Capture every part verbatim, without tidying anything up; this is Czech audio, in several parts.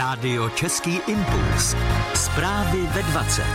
Rádio Český impuls. Zprávy ve dvacet.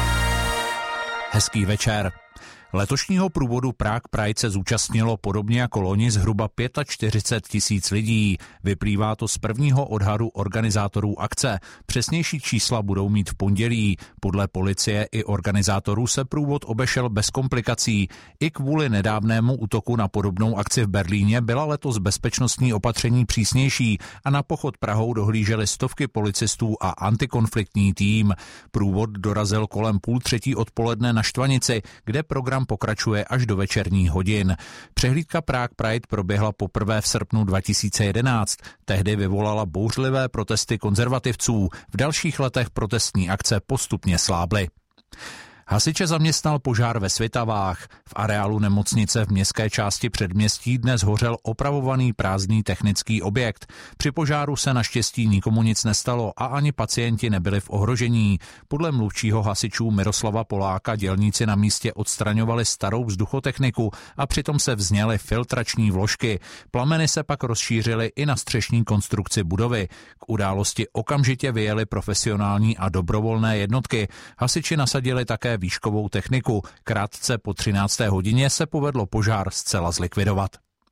Hezký večer. Letošního průvodu Prague Pride se zúčastnilo podobně jako loni zhruba čtyřicet pět tisíc lidí. Vyplývá to z prvního odhadu organizátorů akce. Přesnější čísla budou mít v pondělí. Podle policie i organizátorů se průvod obešel bez komplikací. I kvůli nedávnému útoku na podobnou akci v Berlíně byla letos bezpečnostní opatření přísnější a na pochod Prahou dohlíželi stovky policistů a antikonfliktní tým. Průvod dorazil kolem půl třetí odpoledne na Štvanici, kde program pokračuje až do večerních hodin. Přehlídka Prague Pride proběhla poprvé v srpnu dva tisíce jedenáct. Tehdy vyvolala bouřlivé protesty konzervativců. V dalších letech protestní akce postupně slábly. Hasiče zaměstnal požár ve Svitavách. V areálu nemocnice v městské části předměstí dnes hořel opravovaný prázdný technický objekt. Při požáru se naštěstí nikomu nic nestalo a ani pacienti nebyli v ohrožení. Podle mluvčího hasičů Miroslava Poláka dělníci na místě odstraňovali starou vzduchotechniku a přitom se vzněly filtrační vložky. Plameny se pak rozšířily i na střešní konstrukci budovy. K události okamžitě vyjeli profesionální a dobrovolné jednotky. Hasiči nasadili také výškovou techniku. Krátce po třinácté hodině se povedlo požár zcela zlikvidovat.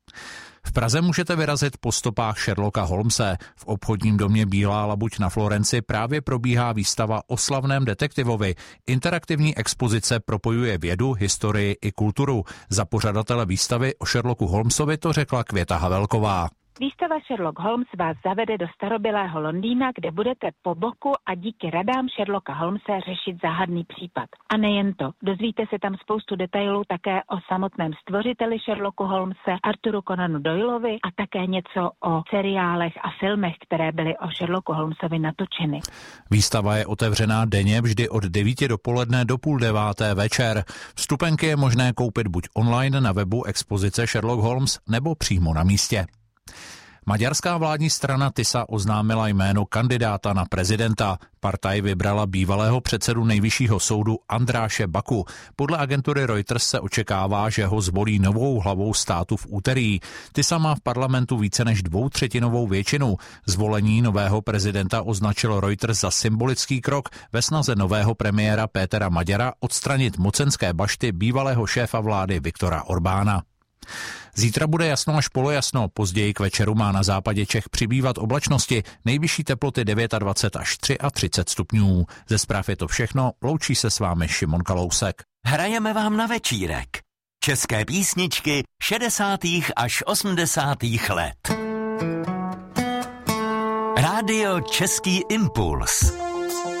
V Praze můžete vyrazit po stopách Sherlocka Holmese. V obchodním domě Bílá labuť na Florenci právě probíhá výstava o slavném detektivovi. Interaktivní expozice propojuje vědu, historii i kulturu. Za pořadatele výstavy o Sherlocku Holmesovi to řekla Květa Havelková. Výstava Sherlock Holmes vás zavede do starobylého Londýna, kde budete po boku a díky radám Sherlocka Holmese řešit záhadný případ. A nejen to, dozvíte se tam spoustu detailů také o samotném stvořiteli Sherlocku Holmese, Arthuru Conanu Doyleovi a také něco o seriálech a filmech, které byly o Sherlocku Holmesovi natočeny. Výstava je otevřená denně vždy od devíti dopoledne do půl deváté večer. Vstupenky je možné koupit buď online na webu expozice Sherlock Holmes nebo přímo na místě. Maďarská vládní strana TISA oznámila jméno kandidáta na prezidenta. Partaj vybrala bývalého předsedu nejvyššího soudu Andráše Baku. Podle agentury Reuters se očekává, že ho zvolí novou hlavou státu v úterý. TISA má v parlamentu více než dvoutřetinovou většinu. Zvolení nového prezidenta označil Reuters za symbolický krok ve snaze nového premiéra Pétera Maďara odstranit mocenské bašty bývalého šéfa vlády Viktora Orbána. Zítra bude jasno až polojasno, později k večeru má na západě Čech přibývat oblačnosti, nejvyšší teploty dvacet devět až třicet tři stupňů. Ze zpráv je to všechno, loučí se s vámi Šimon Kalousek. Hrajeme vám na večírek. České písničky šedesátých až osmdesátých let. Rádio Český impuls.